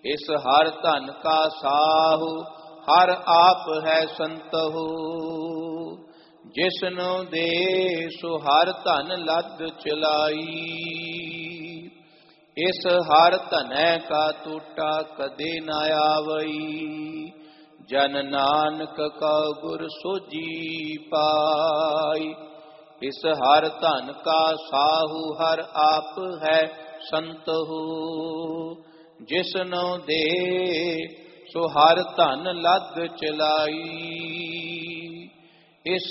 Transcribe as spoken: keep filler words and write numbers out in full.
इस हर धन का साहु हर आप है संतहु। जिसनु दे सो हर धन लद चलाई। इस हर धनै का टूटा कदे न आवई। जन नानक का गुर सोजी पाई। इस हर धन का साहु हर आप है संतहु। जिसनु दे सो हर धन लद चलाई। इस